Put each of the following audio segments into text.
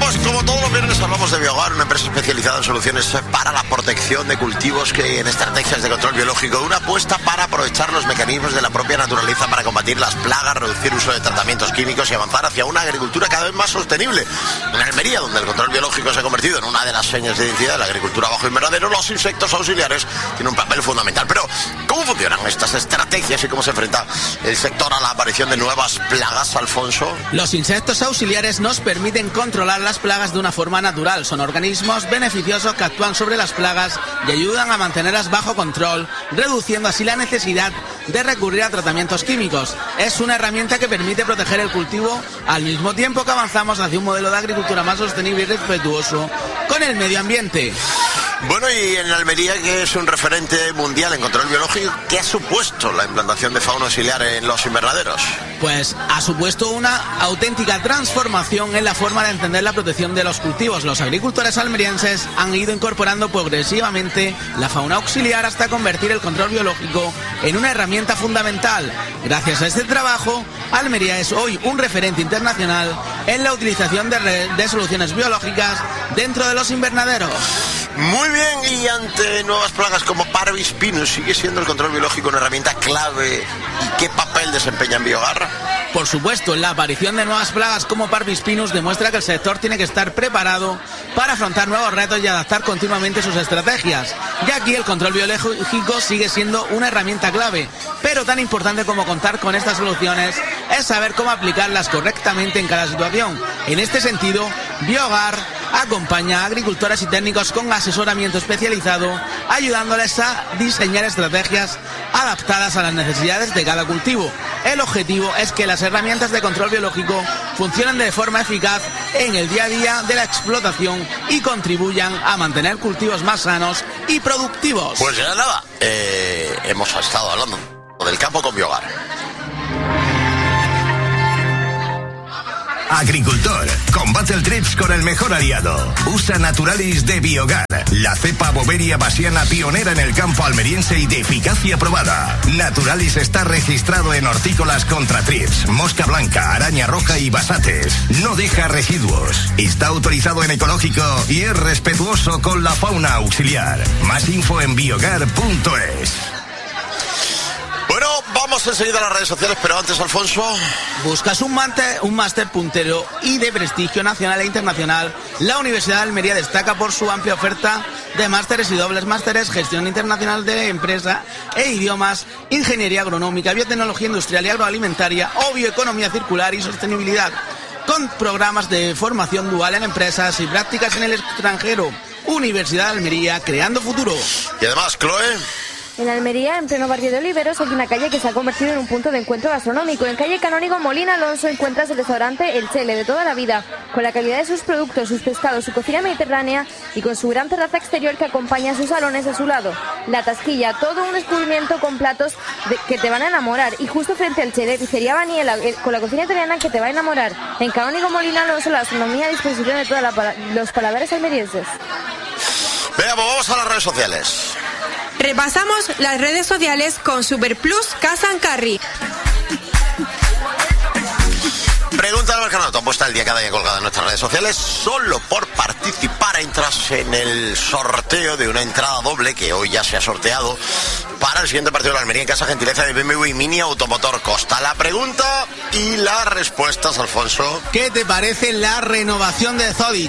pues como todos los viernes hablamos de Biogar, una empresa especializada en soluciones para la protección de cultivos que en estrategias de control biológico, una apuesta para aprovechar los mecanismos de la propia naturaleza para combatir las plagas, reducir uso de tratamientos químicos y avanzar hacia una agricultura cada vez más sostenible. En Almería, donde el control biológico se ha convertido en una de las señas de identidad de la agricultura bajo invernadero, los insectos auxiliares tienen un papel fundamental. Pero, ¿cómo funcionan estas estrategias y cómo se enfrenta el sector a la aparición de nuevas plagas, Alfonso? Los insectos auxiliares nos permiten controlar las plagas de una forma natural. Son organismos beneficiosos que actúan sobre las plagas y ayudan a mantenerlas bajo control, reduciendo así la necesidad de recurrir a tratamientos químicos. Es una herramienta que permite proteger el cultivo al mismo tiempo que avanzamos hacia un modelo de agricultura más sostenible y respetuoso con el medio ambiente. Bueno, y en Almería, que es un referente mundial en control biológico, ¿qué ha supuesto la implantación de fauna auxiliar en los invernaderos? Pues ha supuesto una auténtica transformación en la forma de entender la protección de los cultivos. Los agricultores almerienses han ido incorporando progresivamente la fauna auxiliar hasta convertir el control biológico en una herramienta fundamental. Gracias a este trabajo, Almería es hoy un referente internacional en la utilización de soluciones biológicas dentro de los invernaderos. Muy bien, y ante nuevas plagas como Parvis pinus, ¿sigue siendo el control biológico una herramienta clave? ¿Y qué papel desempeña en Biogar? Por supuesto, la aparición de nuevas plagas como Parvis pinus demuestra que el sector tiene que estar preparado para afrontar nuevos retos y adaptar continuamente sus estrategias. Y aquí el control biológico sigue siendo una herramienta clave, pero tan importante como contar con estas soluciones es saber cómo aplicarlas correctamente en cada situación. En este sentido, Biogar acompaña a agricultores y técnicos con asesoramiento especializado, ayudándoles a diseñar estrategias adaptadas a las necesidades de cada cultivo. El objetivo es que las herramientas de control biológico funcionen de forma eficaz en el día a día de la explotación y contribuyan a mantener cultivos más sanos y productivos. Pues ya nada, hemos estado hablando del campo con Biogar. Agricultor, combate el trips con el mejor aliado. Usa Naturalis de Biogar, la cepa Boveria basiana pionera en el campo almeriense y de eficacia probada. Naturalis está registrado en hortícolas contra trips, mosca blanca, araña roja y basates. No deja residuos. Está autorizado en ecológico y es respetuoso con la fauna auxiliar. Más info en biogar.es. Bueno, vamos enseguida a las redes sociales, pero antes, Alfonso... ¿Buscas un máster puntero y de prestigio nacional e internacional? La Universidad de Almería destaca por su amplia oferta de másteres y dobles másteres, gestión internacional de empresa e idiomas, ingeniería agronómica, biotecnología industrial y agroalimentaria o bioeconomía circular y sostenibilidad, con programas de formación dual en empresas y prácticas en el extranjero. Universidad de Almería, creando futuro. Y además, Chloe... En Almería, en pleno barrio de Oliveros, hay una calle que se ha convertido en un punto de encuentro gastronómico. En calle Canónigo Molina Alonso encuentras el restaurante El Chele de toda la vida, con la calidad de sus productos, sus pescados, su cocina mediterránea y con su gran terraza exterior que acompaña a sus salones a su lado. La Tasquilla, todo un descubrimiento con platos que te van a enamorar. Y justo frente al Chele, Pizzería Baniela, con la cocina italiana que te va a enamorar. En Canónigo Molina Alonso, la gastronomía a disposición de todos los paladares almerienses. Veamos, vamos a las redes sociales. Repasamos las redes sociales con Superplus Casa and Carry. Pregunta al Mercado, tu apuesta el día cada día colgada en nuestras redes sociales. Solo por participar entras en el sorteo de una entrada doble que hoy ya se ha sorteado para el siguiente partido de la Almería en casa, gentileza de BMW y Mini Automotor Costa. La pregunta y las respuestas, Alfonso. ¿Qué te parece la renovación de Zodic?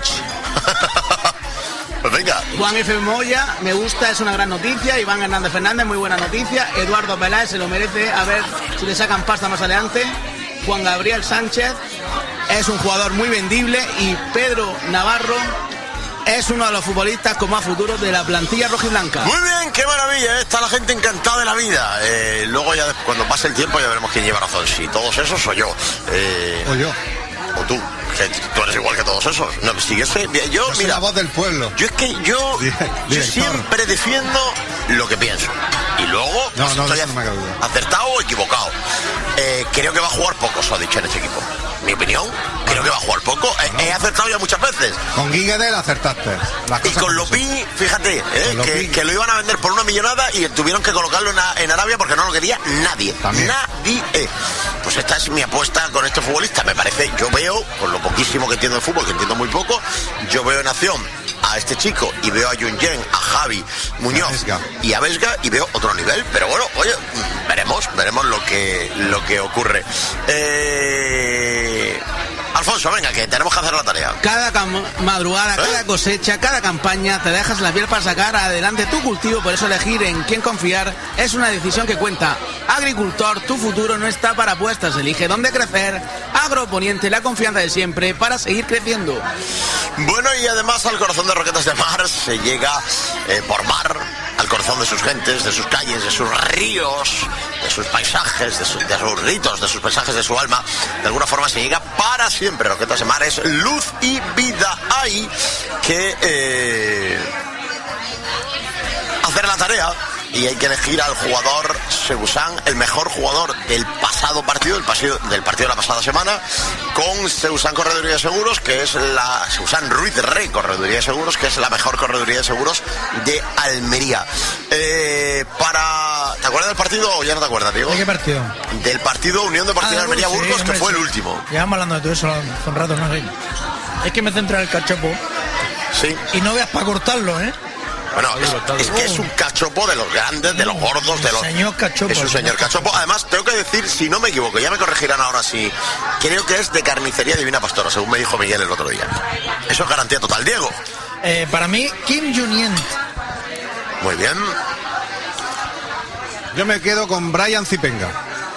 Pues venga. Juan F. Moya, me gusta, es una gran noticia. Iván Hernández Fernández, muy buena noticia. Eduardo Peláez se lo merece, a ver si le sacan pasta más adelante. Juan Gabriel Sánchez es un jugador muy vendible y Pedro Navarro es uno de los futbolistas con más futuro de la plantilla rojiblanca. Muy bien, qué maravilla, está la gente encantada de la vida. Luego ya cuando pase el tiempo ya veremos quién lleva razón, si todos esos o yo. O yo. O tú, que tú eres igual que todos esos. No, síguese. Yo soy mira, la voz del pueblo. Yo es que yo siempre defiendo lo que pienso. Y luego no estoy acertado o equivocado. Creo que va a jugar poco Zodic en este equipo. Mi opinión, creo que va a jugar poco. He acertado ya muchas veces. veces. Con Guiguedel acertaste. Y con Lopini, fíjate, que lo iban a vender por 1 millonada y tuvieron que colocarlo en Arabia porque no lo quería nadie. También. Nadie. Pues esta es mi apuesta con este futbolista. Me parece, yo veo, con lo poquísimo que entiendo de fútbol, que entiendo muy poco, yo veo en acción a este chico y veo a Junyent, a Javi Muñoz y a Vesga y veo otro nivel, pero bueno, oye, veremos lo que ocurre. Alfonso, venga, que tenemos que hacer la tarea. Cada madrugada, cada cosecha, cada campaña, te dejas la piel para sacar adelante tu cultivo. Por eso elegir en quién confiar es una decisión que cuenta. Agricultor, tu futuro no está para apuestas. Elige dónde crecer. Agroponiente, la confianza de siempre para seguir creciendo. Bueno, y además al corazón de Roquetas de Mar se llega por mar, al corazón de sus gentes, de sus calles, de sus ríos, de sus paisajes, de sus ritos, de sus paisajes, de su alma. De alguna forma se llega para siempre. Roquetas de Mar es luz y vida. Hay que hacer la tarea y hay que elegir al jugador Seusán, el mejor jugador del pasado partido, del partido de la pasada semana, con Seusán Correduría de Seguros, que es la Seusán Ruiz Rey Correduría de Seguros, que es la mejor correduría de seguros de Almería. ¿Te acuerdas del partido o ya no te acuerdas, Diego? ¿De qué partido? Del partido Unión Deportiva Almería Burgos, que fue el último. Llevamos hablando de todo eso hace un rato, no sé. Es que me centra en el cachopo. Sí. Y no veas para cortarlo, ¿eh? Bueno, es que es un cachopo de los grandes, de los gordos, de los... Señor cachopo. Es un señor cachopo. Además, tengo que decir, si no me equivoco, ya me corregirán ahora sí, creo que es de Carnicería Divina Pastora, según me dijo Miguel el otro día. Eso es garantía total. Diego. Para mí, Kim Junyent. Muy bien. Yo me quedo con Brian Zipenga.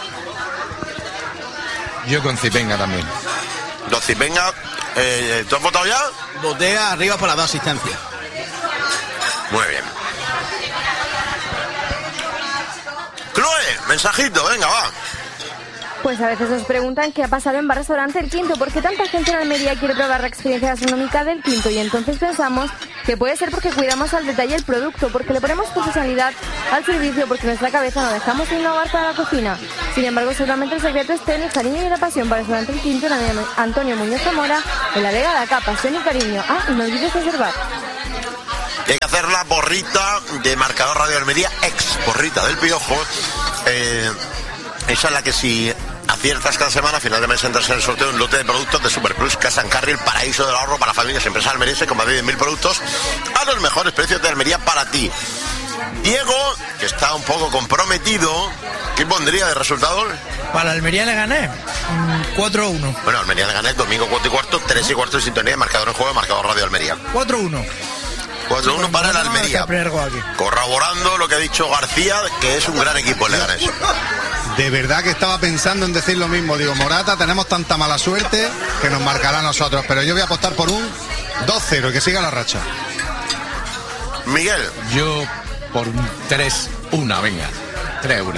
Yo con Zipenga también. Don Zipenga, ¿tú has votado ya? Voté arriba por las 2 asistencias. Muy bien. Chloe, mensajito, venga, va. Pues a veces os preguntan qué ha pasado en Bar Restaurante El Quinto, porque tanta gente en Almería quiere probar la experiencia gastronómica del Quinto, y entonces pensamos que puede ser porque cuidamos al detalle el producto, porque le ponemos profesionalidad al servicio, porque nuestra cabeza no dejamos de innovar para la cocina. Sin embargo, seguramente el secreto esté en el cariño y la pasión para el Restaurante El Quinto, en Antonio Muñoz Zamora, en la Vega de Acá, pasión y cariño. Y no olvides reservar. Hay que hacer la porrita de Marcador Radio Almería, ex porrita del Piojo. Esa es la que si aciertas cada semana, a final de mes entras en el sorteo de un lote de productos de Superplus Casa Carry, el paraíso del ahorro para familias y empresas almerienses, con más de 10.000 productos a los mejores precios de Almería para ti. Diego, que está un poco comprometido, ¿qué pondría de resultado? Para Almería le gané 4-1. Bueno, Almería le gané domingo 4:15, 3:15 de sintonía de Marcador en juego, Marcador Radio Almería. 4-1. 4-1 para el Almería. Corroborando lo que ha dicho García, que es un gran equipo el Leganés. De verdad que estaba pensando en decir lo mismo. Digo, Morata, tenemos tanta mala suerte que nos marcará a nosotros. Pero yo voy a apostar por un 2-0 y que siga la racha. Miguel. Yo por un 3-1, venga. 3-1.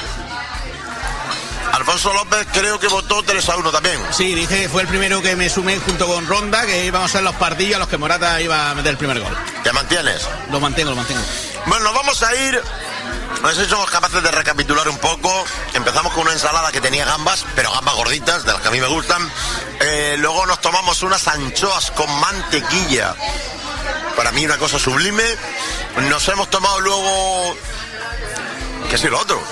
Alfonso López creo que votó 3-1 también. Sí, dije, fue el primero que me sumé junto con Ronda, que íbamos a ser los pardillos a los que Morata iba a meter el primer gol. ¿Te mantienes? Lo mantengo. Bueno, nos vamos a ir. No sé si somos capaces de recapitular un poco. Empezamos con una ensalada que tenía gambas, pero gambas gorditas, de las que a mí me gustan. Luego nos tomamos unas anchoas con mantequilla. Para mí una cosa sublime. Nos hemos tomado luego... ¿Qué es lo otro?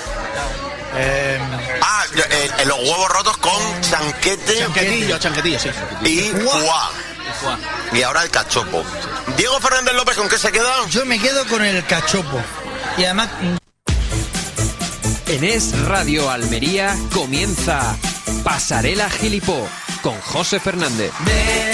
Los huevos rotos con chanquete. Chanquetillo, sí. Y foie. Y ahora el cachopo. Diego Fernández López, ¿con qué se queda? Yo me quedo con el cachopo. Y además... En Es Radio Almería comienza Pasarela Gilipó con José Fernández.